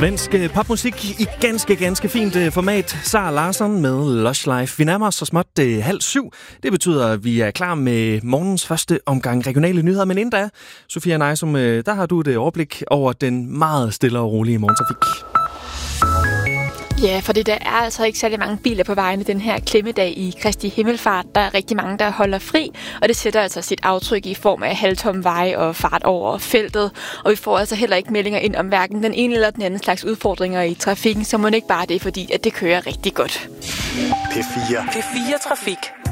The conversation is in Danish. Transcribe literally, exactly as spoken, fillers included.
Svensk popmusik i ganske, ganske fint format. Sara Larsson med Lush Life. Vi nærmer os så småt uh, halv syv. Det betyder, at vi er klar med morgens første omgang regionale nyheder. Men inden da, Sofia Nejsum, uh, der har du et overblik over den meget stille og rolige morgentrafik. Ja, for det der er altså ikke særlig mange biler på vejene den her klemmedag i Kristi Himmelfart. Der er rigtig mange, der holder fri, og det sætter altså sit aftryk i form af halvtomme veje og fart over feltet. Og vi får altså heller ikke meldinger ind om hverken den ene eller den anden slags udfordringer i trafikken, så må det ikke bare det, fordi at det kører rigtig godt. P fire. P fire Trafik.